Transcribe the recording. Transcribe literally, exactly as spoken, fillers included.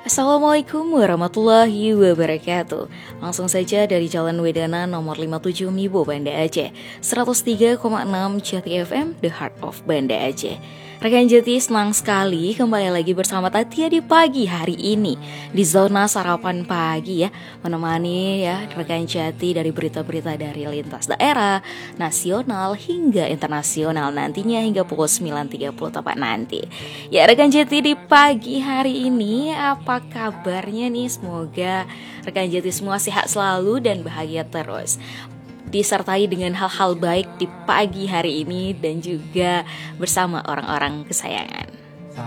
Assalamualaikum warahmatullahi wabarakatuh. Langsung saja dari Jalan Wedana nomor lima puluh tujuh Mibo, Banda Aceh, seratus tiga koma enam Jati F M, The Heart of Banda Aceh. Rekan Jati, senang sekali kembali lagi bersama Tatia di pagi hari ini di zona sarapan pagi ya, menemani ya rekan Jati dari berita-berita dari lintas daerah, nasional hingga internasional nantinya hingga pukul sembilan tiga puluh tepat nanti. Ya rekan Jati, di pagi hari ini apa kabarnya nih? Semoga rekan Jati semua sehat selalu dan bahagia terus, disertai dengan hal-hal baik di pagi hari ini dan juga bersama orang-orang kesayangan.